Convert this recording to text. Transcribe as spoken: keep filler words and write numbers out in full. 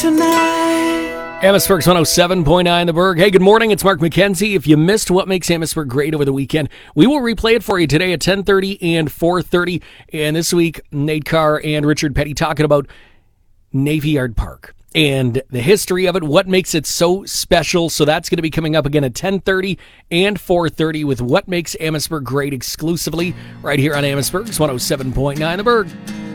tonight. Amherstburg's one oh seven point nine The Berg. Hey, good morning. It's Mark McKenzie. If you missed what makes Amherstburg great over the weekend, we will replay it for you today at ten thirty and four thirty. And this week, Nate Carr and Richard Petty talking about Navy Yard Park and the history of it, what makes it so special. So that's going to be coming up again at ten thirty and four thirty with What Makes Amherstburg Great exclusively right here on Amherstburg's one oh seven point nine The Berg.